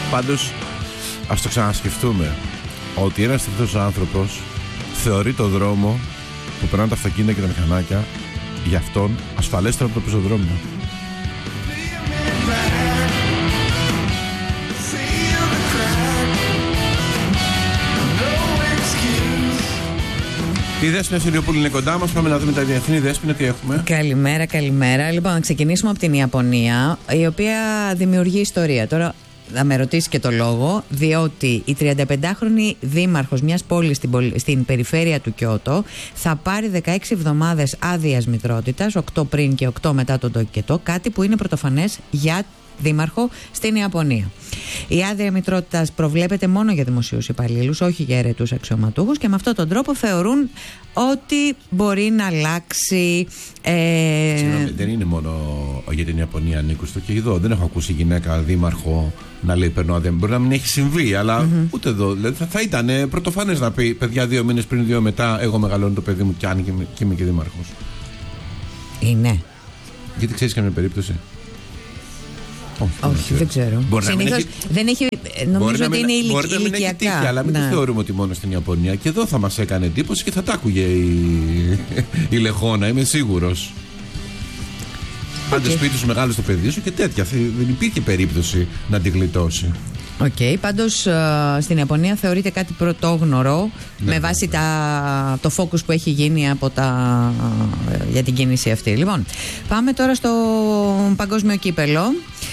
Πάντως, ας το ξανασκεφτούμε. Ότι ένας τέτοιος άνθρωπος θεωρεί το δρόμο που περνάνε τα αυτοκίνητα και τα μηχανάκια για αυτόν ασφαλέστερο από το πεζοδρόμιο. Η Δέσποινα Συριοπούλου είναι κοντά μας. Πάμε να δούμε τα διεθνή. Δέσποινα, τι έχουμε. Καλημέρα, καλημέρα. Λοιπόν, να ξεκινήσουμε από την Ιαπωνία, η οποία δημιουργεί ιστορία. Τώρα θα με ρωτήσει και το λόγο, διότι η 35χρονη δήμαρχος μιας πόλης στην περιφέρεια του Κιώτο θα πάρει 16 εβδομάδες άδειας μητρότητας, 8 πριν και 8 μετά τον τοκετό, κάτι που είναι πρωτοφανές για δήμαρχο στην Ιαπωνία. Η άδεια μητρότητας προβλέπεται μόνο για δημοσίους υπαλλήλους, όχι για αιρετούς αξιωματούχους, και με αυτόν τον τρόπο θεωρούν ότι μπορεί να αλλάξει. Συγγνώμη, δεν είναι μόνο για την Ιαπωνία ανήκουστο. Και εδώ δεν έχω ακούσει γυναίκα δήμαρχο να λέει παίρνω άδεια. Μπορεί να μην έχει συμβεί, αλλά ούτε εδώ. Δηλαδή θα ήταν πρωτοφανές να πει παιδιά 2 μήνες πριν, 2 μετά, εγώ μεγαλώνω το παιδί μου και αν και είμαι και δήμαρχος. Είναι. Γιατί ξέρεις καμία περίπτωση? Όχι, δεν ξέρω. Συνήθως δεν έχει. Νομίζω ότι είναι ηλικιακά. Μπορεί να μην έχει τύχει, αλλά μην το θεωρούμε ότι μόνο στην Ιαπωνία. Και εδώ θα μας έκανε εντύπωση και θα τα άκουγε η Λεχόνα, είμαι σίγουρος. Άντε σπίτι σου, μεγάλο το παιδί σου και τέτοια. Δεν υπήρχε περίπτωση να την γλιτώσει. Πάντως στην Ιαπωνία θεωρείται κάτι πρωτόγνωρο με βάση το focus που έχει γίνει για την κίνηση αυτή. Λοιπόν, πάμε τώρα στο παγκόσμιο κύπελο.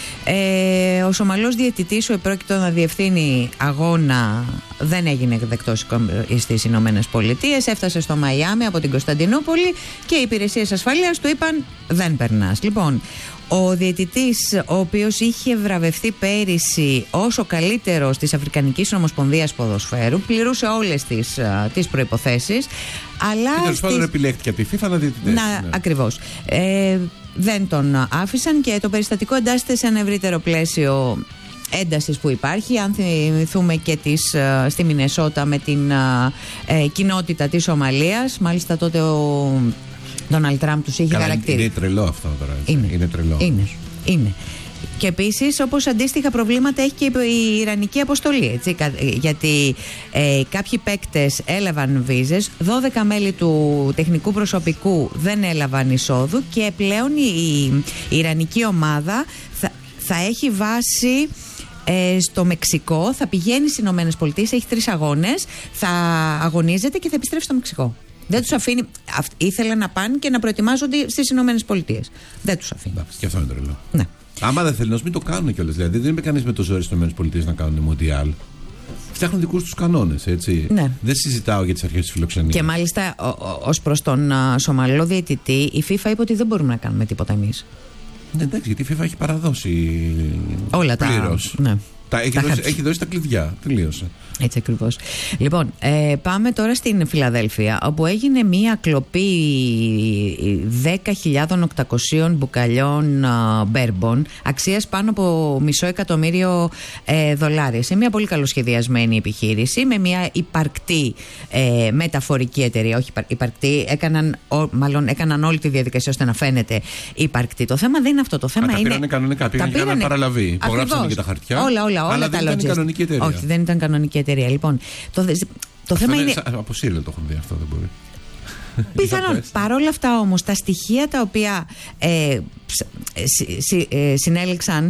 Ο Σομαλός διαιτητής, ο επρόκειτο να διευθύνει αγώνα, δεν έγινε δεκτός στις Ηνωμένες Πολιτείες. Έφτασε στο Μαϊάμι από την Κωνσταντινούπολη και οι υπηρεσίες ασφαλείας του είπαν δεν περνάς. Λοιπόν, ο διαιτητής, ο οποίος είχε βραβευτεί πέρυσι ως ο καλύτερος της Αφρικανικής Ομοσπονδίας Ποδοσφαίρου, πληρούσε όλες τις προϋποθέσεις, αλλά τέλος πάντων επιλέχθηκε από τη FIFA να διαιτητές. Ακριβώς. Δεν τον άφησαν και το περιστατικό εντάσσεται σε ένα ευρύτερο πλαίσιο έντασης που υπάρχει. Αν θυμηθούμε και στη Μινεσότα με την κοινότητα της Σομαλίας, μάλιστα τότε ο Ντόναλντ Τραμπ τους είχε χαρακτηρίσει. Είναι τρελό αυτό τώρα. Είναι τρελό. Είναι. Και επίσης, όπως αντίστοιχα προβλήματα έχει και η Ιρανική αποστολή, έτσι, γιατί κάποιοι παίκτες έλαβαν βίζες, 12 μέλη του τεχνικού προσωπικού δεν έλαβαν εισόδου και πλέον η Ιρανική ομάδα θα έχει βάση στο Μεξικό, θα πηγαίνει στις Ηνωμένες Πολιτείες, έχει 3 αγώνες, θα αγωνίζεται και θα επιστρέψει στο Μεξικό. Δεν τους αφήνει. Ήθελαν να πάνε και να προετοιμάζονται στις Ηνωμένες Πολιτείες. Δεν τους αφήνει. Και αυτό είναι τρελό. Ναι. Άμα δεν θέλουν, μην το κάνουν κιόλας. Δηλαδή δεν είπε κανείς με το ζόρι στις ΗΠΑ να κάνουν Μοντιάλ. Φτιάχνουν δικούς τους κανόνες, έτσι. Ναι. Δεν συζητάω για τις αρχές της φιλοξενίας. Και μάλιστα ως προς τον Σομαλό διαιτητή, η FIFA είπε ότι δεν μπορούμε να κάνουμε τίποτα εμείς. Ναι, εντάξει, γιατί η FIFA έχει παραδώσει όλα πλήρως. Έχει δώσει τα κλειδιά. Τελείωσε. Έτσι ακριβώς. Λοιπόν, πάμε τώρα στην Φιλαδέλφια, όπου έγινε μία κλοπή 10.800 μπουκαλιών μπέρμπον αξίας πάνω από $500,000 σε μία πολύ καλοσχεδιασμένη επιχείρηση με μία υπαρκτή μεταφορική εταιρεία. Όχι υπαρκτή, έκαναν όλη τη διαδικασία ώστε να φαίνεται υπαρκτή. Το θέμα δεν είναι αυτό. Το θέμα είναι. Τα πήρανε κανονικά, πήγαν παραλαβή. Υπογράψανε και τα χαρτιά. Όλα τα δεν ήταν κανονική εταιρεία. Όχι, δεν ήταν κανονική εταιρεία. Λοιπόν, το θέμα είναι. Από σύλλογο το έχουν δει αυτό, δεν μπορεί. Πιθανόν. Παρόλα αυτά όμως, τα στοιχεία τα οποία συνέλεξαν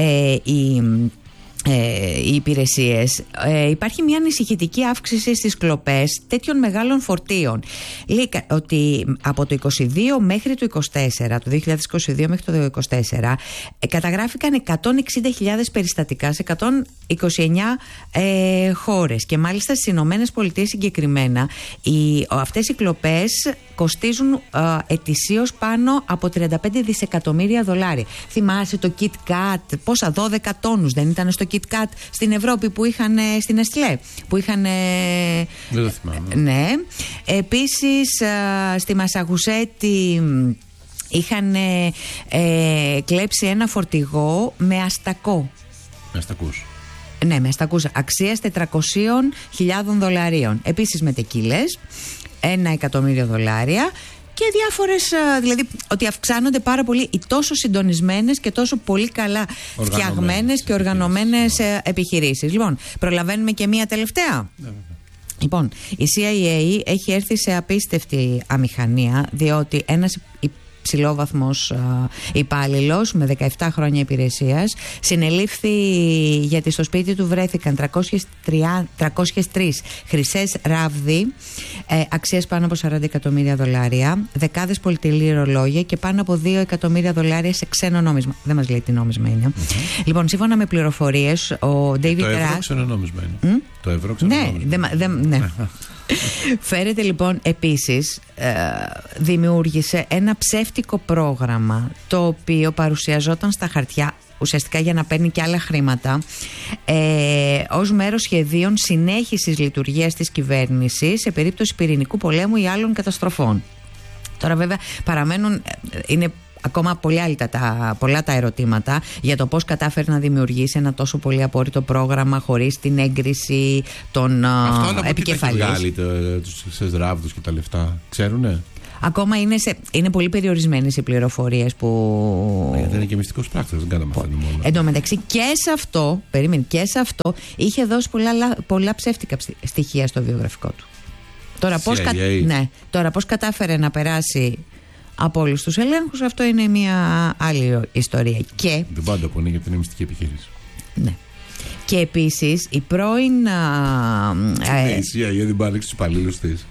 οι υπηρεσίες, υπάρχει μια ανησυχητική αύξηση στις κλοπές τέτοιων μεγάλων φορτίων. Λέει ότι από το 2022 μέχρι το 2024, το 2022 μέχρι το 2024, καταγράφηκαν 160.000 περιστατικά σε 129 χώρες και μάλιστα στις Ηνωμένες Πολιτείες συγκεκριμένα αυτές οι κλοπές κοστίζουν ετησίως πάνω από $35 δισεκατομμύρια. Θυμάσαι το Kit Kat, πόσα 12 τόνους δεν ήταν στο Kit Kat στην Ευρώπη που είχαν στην Εστλέ, που είχαν. Δεν το θυμάμαι. Ναι. Επίσης στη Μασαγουσέτη είχαν κλέψει ένα φορτηγό με αστακό. Με αστακούς. Ναι, με αστακούς αξίας $400,000. Επίσης με τεκίλες, $1 εκατομμύριο. και διάφορες, δηλαδή ότι αυξάνονται πάρα πολύ οι τόσο συντονισμένες και τόσο πολύ καλά φτιαγμένες και οργανωμένες επιχειρήσεις. Λοιπόν, προλαβαίνουμε και μία τελευταία. Λοιπόν, η CIA έχει έρθει σε απίστευτη αμηχανία, διότι ένας υψηλόβαθμος υπάλληλος με 17 χρόνια υπηρεσίας συνελήφθη γιατί στο σπίτι του βρέθηκαν 303 χρυσές ράβδοι αξίας πάνω από $40 εκατομμύρια, δεκάδες πολυτελή ρολόγια και πάνω από $2 εκατομμύρια σε ξένο νόμισμα. Δεν μας λέει τι νόμισμα είναι. Λοιπόν, σύμφωνα με πληροφορίες, ο David Rash. Το ευρώ ξένο νόμισμα είναι. Το ευρώ ξένο νόμισμα. Ναι. Φέρεται λοιπόν επίσης, δημιούργησε ένα ψεύτικο πρόγραμμα το οποίο παρουσιαζόταν στα χαρτιά ουσιαστικά για να παίρνει και άλλα χρήματα ως μέρος σχεδίων συνέχισης λειτουργίας της κυβέρνησης σε περίπτωση πυρηνικού πολέμου ή άλλων καταστροφών. Τώρα βέβαια παραμένουν, είναι ακόμα πολλά τα ερωτήματα για το πώς κατάφερε να δημιουργήσει ένα τόσο πολύ απόρριτο πρόγραμμα χωρίς την έγκριση των επικεφαλής. Αυτό βγάλει τους ράβδους και τα λεφτά, ξέρουνε? Ακόμα είναι πολύ περιορισμένες οι πληροφορίες που... Δεν είναι και μυστικός πράκτορας, δεν κάναμε αυτό μόνο. Εν τω μεταξύ και σε αυτό είχε δώσει πολλά ψεύτικα στοιχεία στο βιογραφικό του. Τώρα πώς κατάφερε να περάσει από όλους τους ελέγχους, αυτό είναι μια άλλη ιστορία. Και δεν πάντα που είναι γιατί είναι μυστική επιχείρηση. Ναι. Και επίσης η πρώην η CIA δεν πάρει τους υπαλλήλους της.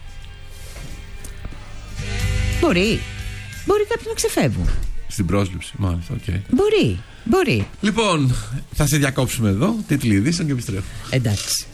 Μπορεί κάποιοι να ξεφεύγουν στην πρόσληψη, μάλιστα, okay. Μπορεί. Λοιπόν, θα σε διακόψουμε εδώ, τίτλοι ειδήσεων και επιστρέφουμε. Εντάξει.